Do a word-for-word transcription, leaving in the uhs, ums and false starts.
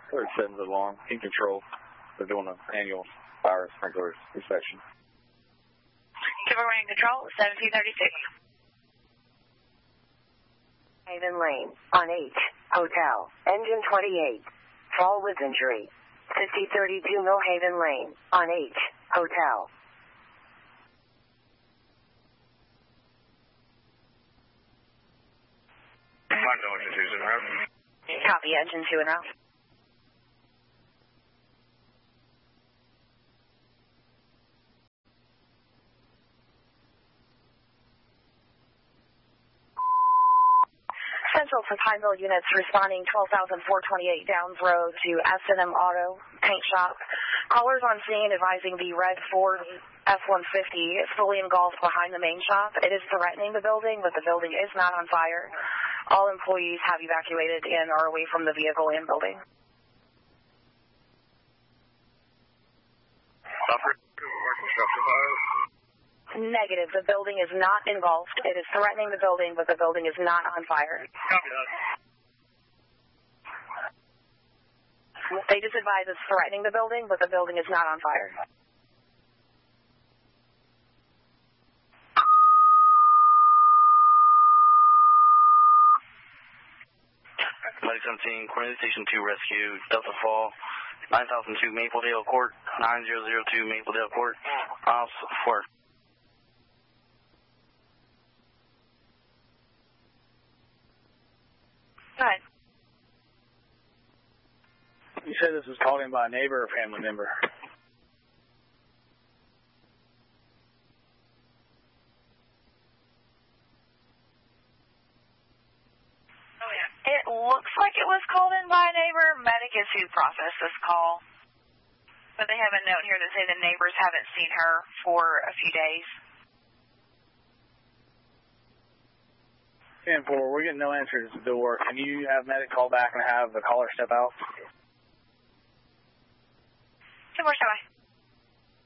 thirty-seven's alarm in control. They're doing an annual fire sprinkler inspection. Government in control, seventeen thirty-six. Haven Lane, on H, Hotel, engine twenty-eight. Fall with injury. fifty thirty-two Millhaven Lane, on H, Hotel. Copy, engine two and route. Central to Pineville units responding twelve thousand four hundred twenty-eight Downs Road to S and M Auto Paint Shop. Callers on scene advising the red Ford F one fifty is fully engulfed behind the main shop. It is threatening the building, but the building is not on fire. All employees have evacuated and are away from the vehicle and building. Negative. The building is not engulfed. It is threatening the building, but the building is not on fire. They just advise it's threatening the building, but the building is not on fire. Medic seventeen, Cornelia Station two Rescue, Delta Fall, nine thousand two Mapledale Court, nine zero zero two Mapledale Court, off four. Go ahead. You said this was called in by a neighbor or family member? It looks like it was called in by a neighbor. Medic is who processed this call. But they have a note here that say the neighbors haven't seen her for a few days. ten four, we're getting no answers at the door. Can you have medic call back and have the caller step out? ten four, stand by.